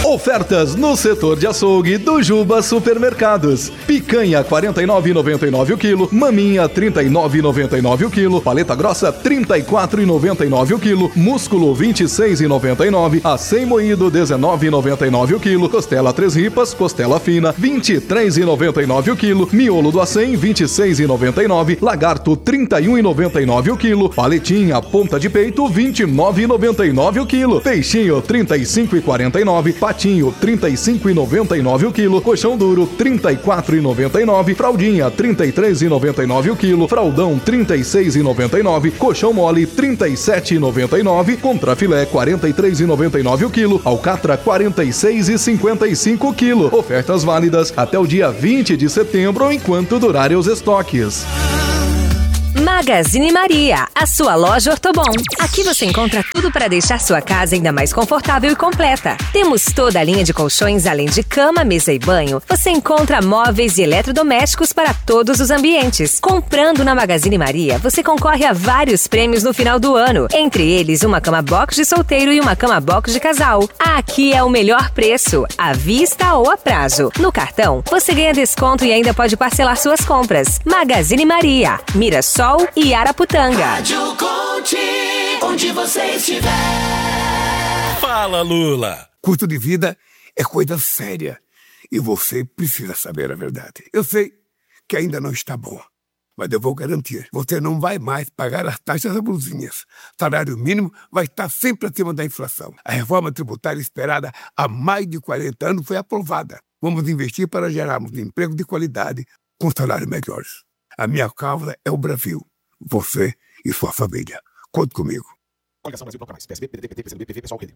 Ofertas no setor de açougue do Juba Supermercados. Picanha 49,99 o quilo, maminha 39,99 o quilo, paleta grossa 34,99 o quilo, músculo 26,99, acém moído 19,99 o quilo, costela 3 ripas, costela fina 23,99 o quilo, miolo do acém 26,99, lagarto 31,99 o quilo, paletinha ponta de peito 29,99 o quilo, peixinho 35,49, patinho 35,99 o quilo, colchão duro 34,99, fraldinha 33,99 o quilo, fraldão 36,99, colchão mole 37,99, contrafilé 43,99 o quilo, alcatra 46,55 o quilo. Ofertas válidas até o dia 20 de setembro enquanto durarem os estoques. Magazine Maria, a sua loja Ortobon. Aqui você encontra tudo para deixar sua casa ainda mais confortável e completa. Temos toda a linha de colchões, além de cama, mesa e banho. Você encontra móveis e eletrodomésticos para todos os ambientes. Comprando na Magazine Maria, você concorre a vários prêmios no final do ano. Entre eles, uma cama box de solteiro e uma cama box de casal. Aqui é o melhor preço, à vista ou a prazo. No cartão, você ganha desconto e ainda pode parcelar suas compras. Magazine Maria, Mirassol e Araputanga. Rádio Conte, onde você estiver. Fala, Lula. Custo de vida é coisa séria e você precisa saber a verdade. Eu sei que ainda não está bom, mas eu vou garantir. Você não vai mais pagar as taxas abusivas. Salário mínimo vai estar sempre acima da inflação. A reforma tributária esperada há mais de 40 anos foi aprovada. Vamos investir para gerarmos emprego de qualidade com salários melhores. A minha causa é o Brasil. Você e sua família. Conte comigo. Coligação Brasil Bloco Mais. PSB, PDT, PT, PCdoB, PV, Pessoal, Rede.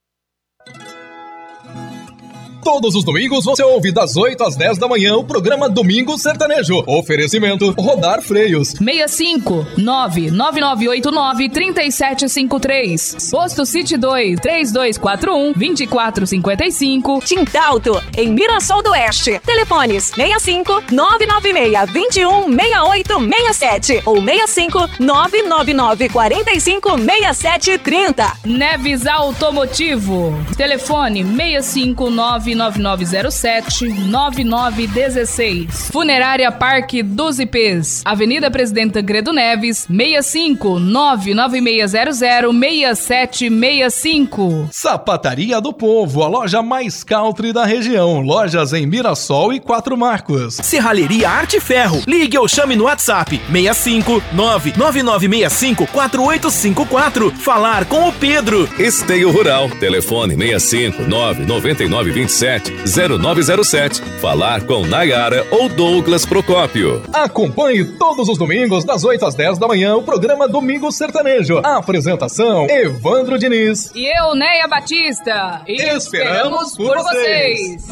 Todos os domingos você ouve das 8 às 10 da manhã o programa Domingo Sertanejo. Oferecimento Rodar Freios. 65-9989-3753. Posto City 2, 3241-2455. Tintalto, em Mirassol do Oeste. Telefones 65-996-216867 ou 65-999-456730. Neves Automotivo. Telefone 659-9907-9916. Funerária Parque dos IPs. Avenida Presidente Tancredo Neves, 65-99600-6765. Sapataria do Povo, a loja mais country da região. Lojas em Mirassol e Quatro Marcos. Serralheria Arte Ferro. Ligue ou chame no WhatsApp 659-9965-4854. Falar com o Pedro. Esteio Rural. Telefone 65-99927-0907. Falar com Nayara ou Douglas Procópio. Acompanhe todos os domingos das 8 às 10 da manhã o programa Domingo Sertanejo. A apresentação Evandro Diniz. E eu, Neia Batista. Esperamos por vocês.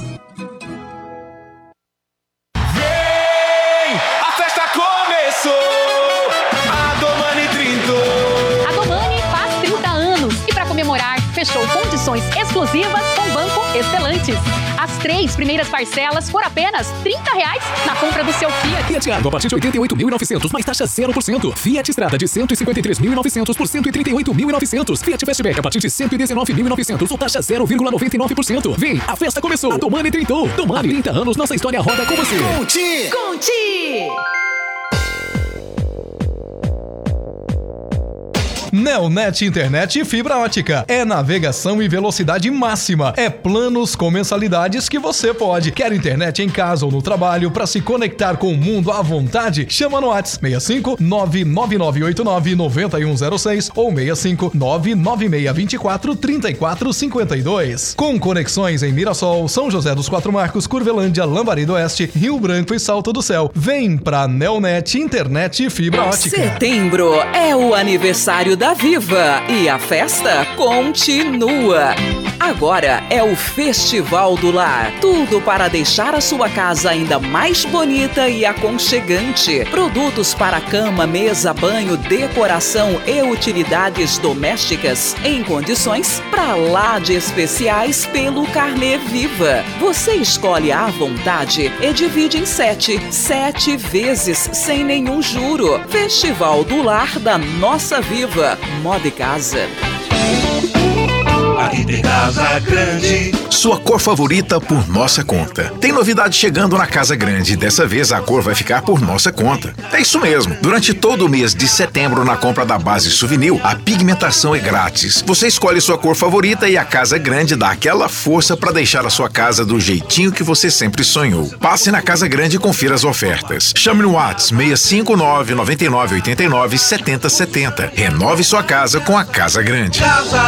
Vem! A festa começou! A Domani trintou! A Domani faz 30 anos e para comemorar fechou condições exclusivas com o Banco Estelantes. As 3 primeiras parcelas por apenas R$ 30 na compra do seu Fiat. Fiat Argo a partir de 88.900, mais taxa 0%. Fiat Strada de 153.900 por 138.900. Fiat Fastback a partir de 119.900 ou taxa 0,99%. Vem, a festa começou. A Domani trintou. Domani, 30 anos, nossa história roda com você. Conte! Neonet Internet e Fibra Ótica. É navegação e velocidade máxima. É planos com mensalidades que você pode. Quer internet em casa ou no trabalho para se conectar com o mundo à vontade? Chama no WhatsApp 65-99989-9106 ou 65-99624-3452. Com conexões em Mirassol, São José dos Quatro Marcos, Curvelândia, Lambari do Oeste, Rio Branco e Salto do Céu. Vem pra Neonet Internet e Fibra Ótica. Setembro é o aniversário da Viva e a festa continua. Agora é o Festival do Lar. Tudo para deixar a sua casa ainda mais bonita e aconchegante. Produtos para cama, mesa, banho, decoração e utilidades domésticas em condições pra lá de especiais pelo Carnê Viva. Você escolhe à vontade e divide em 7 vezes sem nenhum juro. Festival do Lar da Nossa Viva. Moda e Casa. Aqui tem Casa Grande. Sua cor favorita por nossa conta. Tem novidade chegando na Casa Grande. Dessa vez a cor vai ficar por nossa conta. É isso mesmo. Durante todo o mês de setembro, na compra da base Souvenir, a pigmentação é grátis. Você escolhe sua cor favorita e a Casa Grande dá aquela força para deixar a sua casa do jeitinho que você sempre sonhou. Passe na Casa Grande e confira as ofertas. Chame no WhatsApp 659 9989 7070. Renove sua casa com a Casa Grande. Casa